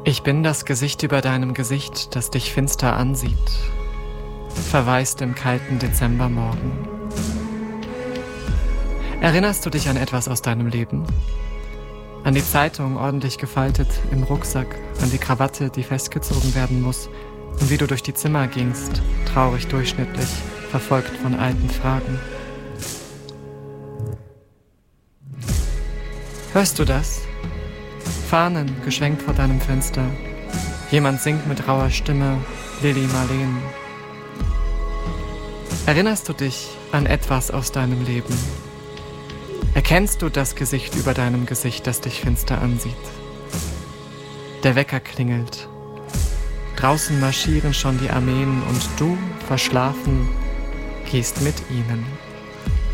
Ich bin das Gesicht über deinem Gesicht, das dich finster ansieht, verwaist im kalten Dezembermorgen. Erinnerst du dich an etwas aus deinem Leben? An die Zeitung ordentlich gefaltet im Rucksack, an die Krawatte, die festgezogen werden muss, und wie du durch die Zimmer gingst, traurig durchschnittlich, verfolgt von alten Fragen. Hörst du das? Fahnen geschwenkt vor deinem Fenster. Jemand singt mit rauer Stimme Lili Marleen. Erinnerst du dich an etwas aus deinem Leben? Erkennst du das Gesicht über deinem Gesicht, das dich finster ansieht? Der Wecker klingelt. Draußen marschieren schon die Armeen und du, verschlafen, gehst mit ihnen.